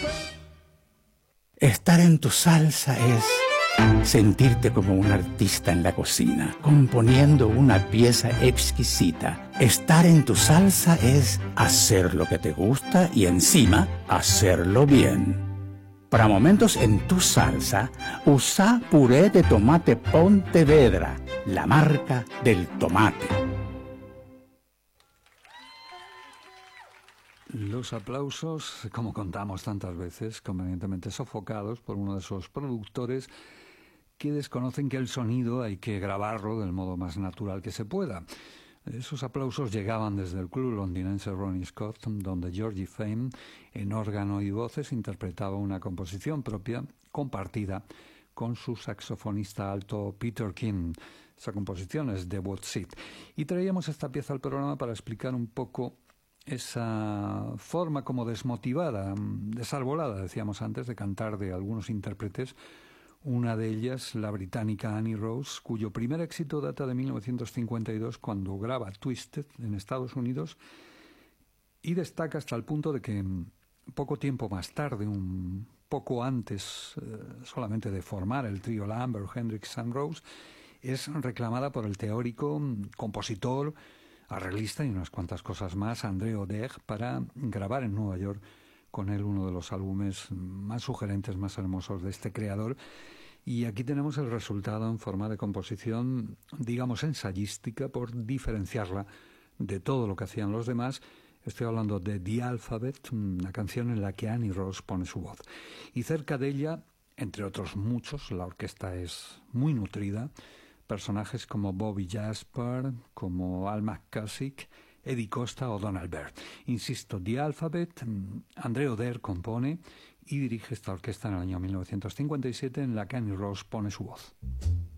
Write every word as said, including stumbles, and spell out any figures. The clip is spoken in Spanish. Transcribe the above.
Estar en tu salsa es sentirte como un artista en la cocina, componiendo una pieza exquisita. Estar en tu salsa es hacer lo que te gusta y encima hacerlo bien. Para momentos en tu salsa, usa puré de tomate Pontevedra, la marca del tomate. Los aplausos, como contamos tantas veces, convenientemente sofocados por uno de esos productores que desconocen que el sonido hay que grabarlo del modo más natural que se pueda. Esos aplausos llegaban desde el club londinense Ronnie Scott, donde Georgie Fame, en órgano y voces, interpretaba una composición propia, compartida, con su saxofonista alto Peter King. Esa composición es The What's It. Y traíamos esta pieza al programa para explicar un poco esa forma como desmotivada, desarbolada, decíamos antes, de cantar de algunos intérpretes. Una de ellas, la británica Annie Rose, cuyo primer éxito data de mil novecientos cincuenta y dos, cuando graba Twisted en Estados Unidos, y destaca hasta el punto de que poco tiempo más tarde, un poco antes eh, solamente de formar el trío Lambert, Hendrix and Rose, es reclamada por el teórico, compositor, arreglista y unas cuantas cosas más, André Oder, para grabar en Nueva York con él uno de los álbumes más sugerentes, más hermosos de este creador. Y aquí tenemos el resultado en forma de composición, digamos, ensayística, por diferenciarla de todo lo que hacían los demás. Estoy hablando de The Alphabet, una canción en la que Annie Rose pone su voz. Y cerca de ella, entre otros muchos, la orquesta es muy nutrida, personajes como Bobby Jasper, como Al McCusick, Eddie Costa o Donald Byrd. Insisto, The Alphabet, André Oder compone y dirige esta orquesta en el año mil novecientos cincuenta y siete, en la que Annie Rose pone su voz.